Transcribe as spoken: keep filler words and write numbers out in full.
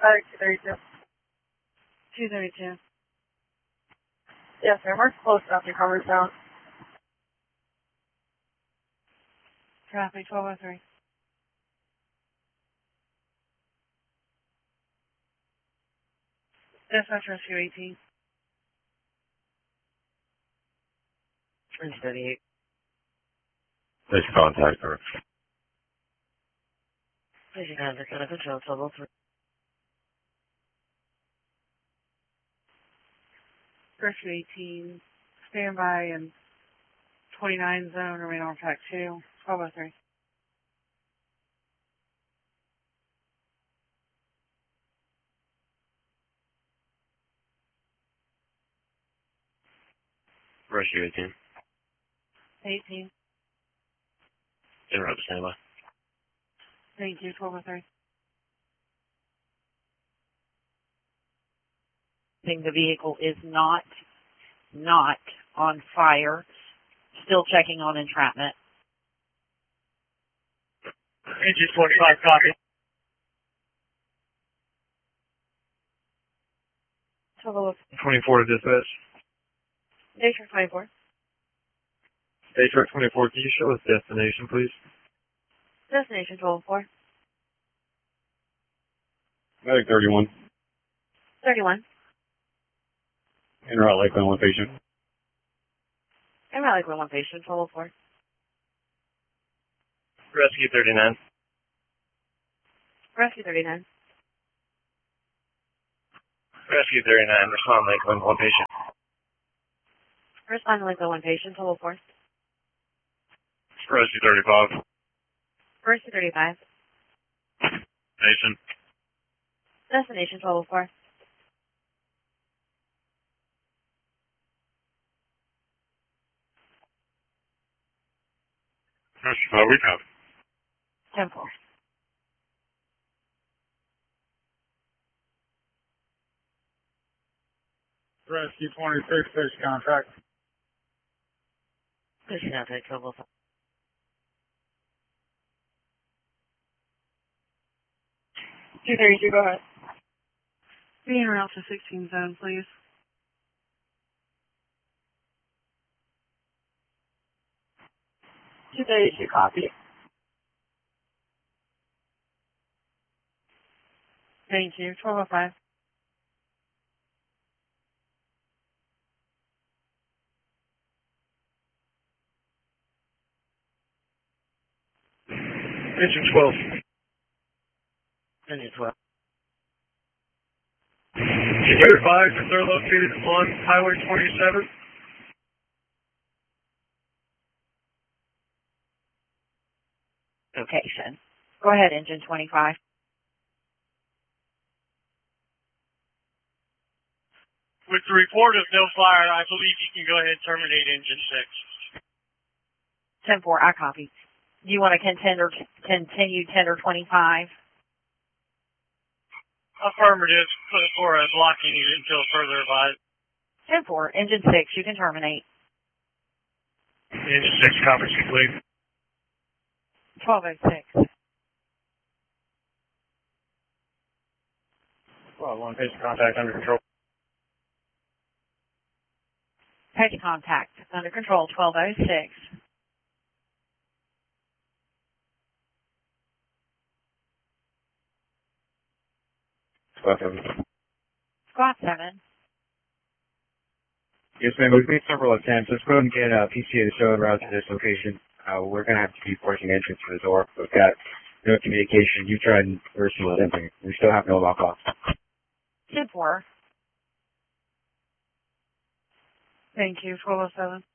Uh, two thirty-two. two thirty-two. Yes, sir. We're close enough to cover zone. Traffic twelve oh three. Dispatch rescue eighteen. Three thirty-eight. Please contact her. Please contact her. Control twelve oh three. Rescue eighteen. Standby and twenty-nine zone. Remain on track two. twelve oh three. Rescue eighteen. eighteen. Interrupt standby. Thank you. twelve oh three. I think the vehicle is not, not on fire. Still checking on entrapment. Engine twenty-five, copy. twelve oh twenty-four to dispatch. District twenty-four. District twenty-four, can you show us destination, please? Destination twelve oh four. Medic thirty-one. thirty-one. Interrupt Lakeland, one patient. And Raleigh one patient. twelve oh four. Rescue thirty-nine. Rescue thirty-nine. Rescue thirty-nine, respond Lakeland, one patient. Respond to Lakeland one patient. twelve oh four. Rescue thirty-five. Rescue thirty-five. Patient. Destination twelve oh four. Rescue five, we have. ten four. Rescue twenty-six, fish contact. Please contact twelve oh five. two thirty-two, go ahead. Be en route to sixteen zone, please. two thirty-two, copy. Thank you. twelve oh five. Engine twelve. Engine twelve. Can you advise if they're located on Highway twenty-seven? Location. Go ahead, engine twenty-five. With the report of no fire, I believe you can go ahead and terminate engine six. ten four, I copy. Do you want to contender, continue tender twenty-five? Affirmative, put for a blocking until further advised. ten four, engine six, you can terminate. Engine six, conference complete. twelve oh six. Well, one patient contact under control. Patient contact under control, twelve oh six. Squad seven. Squad seven. Yes, ma'am. We've made several attempts. Let's go ahead and get uh, P C A to show en route to this location. Uh, we're going to have to be forcing entrance to the door. We've got no communication. You tried virtual attempting. We still have no lock off. ten four. Thank you. twelve oh seven.